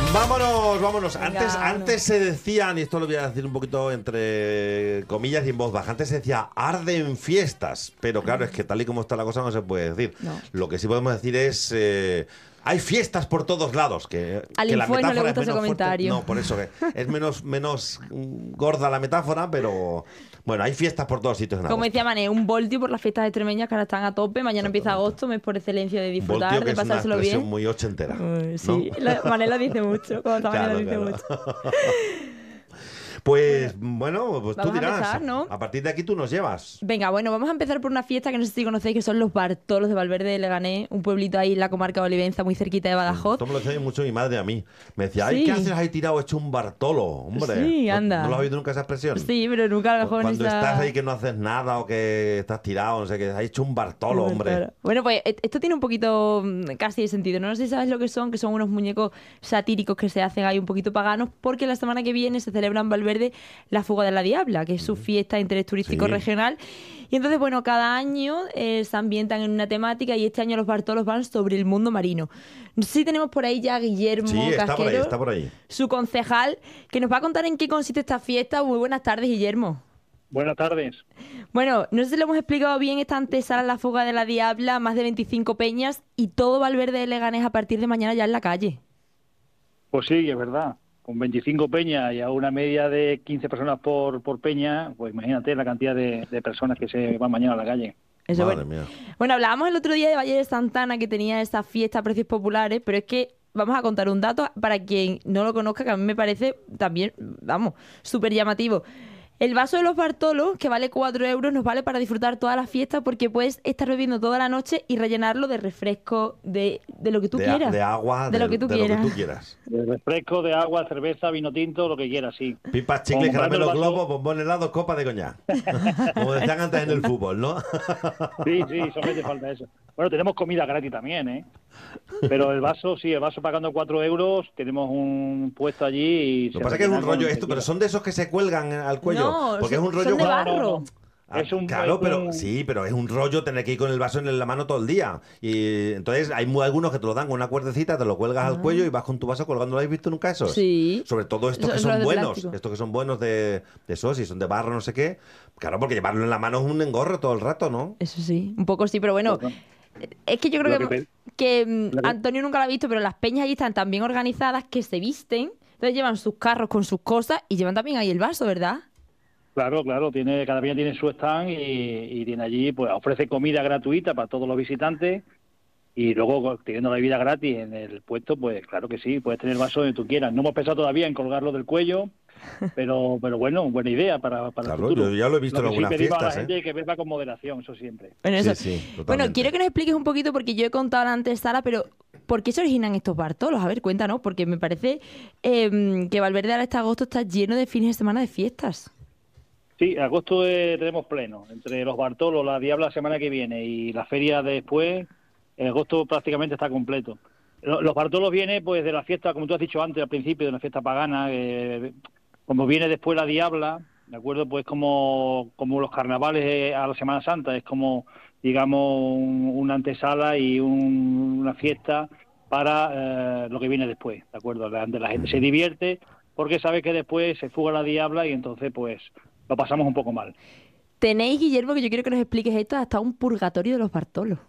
Vámonos. Venga, Antes se decían, y esto lo voy a decir un poquito entre comillas y en voz baja, antes se decía arden fiestas, pero claro, es que tal y como está la cosa no se puede decir. No. Lo que sí podemos decir es... hay fiestas por todos lados. Que Al la Info no le metáfora gusta es ese menos fuerte. comentario. No, por eso que es menos gorda la metáfora, pero bueno, hay fiestas por todos sitios. Como decía Mané, un voltio por las fiestas extremeñas que ahora están a tope. Mañana empieza agosto, mes por excelencia de disfrutar, Voltio, que de es una pasárselo expresión bien. muy ochentera. Sí, ¿no? Mané lo dice mucho. Como está Mané Claro, lo dice claro. mucho. Pues bueno, pues tú Vamos a dirás. empezar, ¿no? A partir de aquí tú nos llevas. Venga, bueno, vamos a empezar por una fiesta que no sé si conocéis, que son los Bartolos de Valverde de Leganés, un pueblito ahí en la comarca de Olivenza, muy cerquita de Badajoz. Esto me lo decía mucho mi madre a mí. Me decía, ay, Sí. ¿qué haces ahí tirado hecho un Bartolo? Hombre, Sí, anda. ¿No lo has oído nunca esa expresión? Sí, pero nunca a lo mejor Cuando en esa... estás ahí que no haces nada o que estás tirado, no sé qué, has hecho un Bartolo, hombre. Claro. Bueno, pues esto tiene un poquito casi de sentido. No sé si sabes lo que son unos muñecos satíricos que se hacen ahí un poquito paganos, porque la semana que viene se celebra en Valverde la Fuga de la Diabla, que es su fiesta de interés turístico Sí. regional. Y entonces, bueno, cada año se ambientan en una temática y este año los Bartolos van sobre el mundo marino. No sé si tenemos por ahí ya a Guillermo Sí, Casquero, está por ahí. su concejal, que nos va a contar en qué consiste esta fiesta. Muy buenas tardes, Guillermo. Buenas tardes. Bueno, no sé si lo hemos explicado bien, esta antesala a la Fuga de la Diabla, más de 25 peñas y todo Valverde de Leganés a partir de mañana ya en la calle. Pues sí, es verdad. Con 25 peñas y a una media de 15 personas por peña, pues imagínate la cantidad de personas que se van mañana a la calle. Eso, Madre bueno. mía. Bueno, hablábamos el otro día de Valle de Santana, que tenía esa fiesta a precios populares, pero es que vamos a contar un dato para quien no lo conozca, que a mí me parece también, vamos, súper llamativo. El vaso de los Bartolos, que vale 4 euros, nos vale para disfrutar toda la fiesta porque puedes estar bebiendo toda la noche y rellenarlo de refresco, de lo que tú quieras. De agua, de lo que tú quieras. De refresco, de agua, cerveza, vino tinto, lo que quieras, sí. Pipas, chicles, Comprando caramelos, el vaso- globos, bombón helado, copa de coñac. Como decían antes en el fútbol, ¿no? Sí, solamente falta eso. Bueno, tenemos comida gratis también, ¿eh? Pero el vaso pagando 4 euros, tenemos un puesto allí y... Lo que pasa es que es un rollo esto, pero son de esos que se cuelgan al cuello. No, porque es un rollo... son de barro. Es un- claro, es pero un- sí, pero es un rollo tener que ir con el vaso en la mano todo el día. Y entonces hay algunos que te lo dan con una cuerdecita, te lo cuelgas al cuello y vas con tu vaso colgando. ¿Lo habéis visto nunca esos? Sí. Sobre todo estos que Son son de buenos. plástico. Estos que son buenos de esos, y son de barro, no sé qué. Claro, porque llevarlo en la mano es un engorro todo el rato, ¿no? Eso sí, un poco sí, pero bueno, es que yo creo Lo que que lo que- Antonio nunca lo ha visto, pero las peñas allí están tan bien organizadas que se visten, entonces llevan sus carros con sus cosas y llevan también ahí el vaso, ¿verdad? Claro, cada peña tiene su stand y tiene allí, pues ofrece comida gratuita para todos los visitantes y luego teniendo la bebida gratis en el puesto, pues claro que sí, puedes tener el vaso donde tú quieras. No hemos pensado todavía en colgarlo del cuello, pero bueno, buena idea para el Claro, futuro. yo ya lo he visto en Lo que sí algunas pedimos a fiestas, la gente que beba con moderación, eso siempre. Bueno, Sí, eso. sí, Bueno, totalmente. quiero que nos expliques un poquito, porque yo he contado la antesala, pero ¿por qué se originan estos Bartolos? A ver, cuéntanos, porque me parece que Valverde ahora este agosto está lleno de fines de semana de fiestas. Sí, agosto tenemos pleno. Entre los Bartolos, la Diabla la semana que viene y la feria después, agosto prácticamente está completo. Los Bartolos viene pues de la fiesta, como tú has dicho antes, al principio, de una fiesta pagana, como viene después la Diabla, ¿de acuerdo? Pues como los carnavales a la Semana Santa, es como, digamos, una antesala y una fiesta para lo que viene después, ¿de acuerdo? Donde la gente se divierte porque sabe que después se fuga la Diabla y entonces pues lo pasamos un poco mal. Tenéis, Guillermo, que yo quiero que nos expliques esto, hasta un purgatorio de los Bartolos.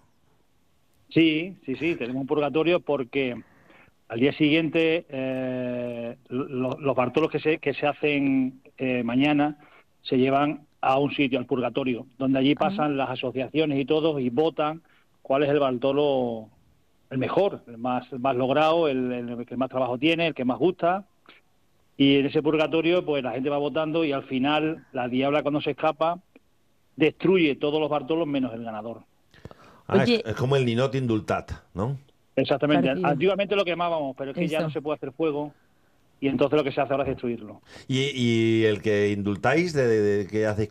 Sí, tenemos un purgatorio porque al día siguiente los Bartolos que se hacen mañana se llevan a un sitio, al purgatorio, donde allí pasan las asociaciones y todos y votan cuál es el Bartolo el mejor, el más logrado, el que más trabajo tiene, el que más gusta. Y en ese purgatorio pues la gente va votando y al final la Diabla, cuando se escapa, destruye todos los Bartolos menos el ganador. Oye. Es como el Ninot Indultat, ¿no? Exactamente. Parecido. Antiguamente lo quemábamos, pero es que ya Eso. no se puede hacer fuego y entonces lo que se hace ahora es destruirlo. Y el que indultáis, ¿de qué hacéis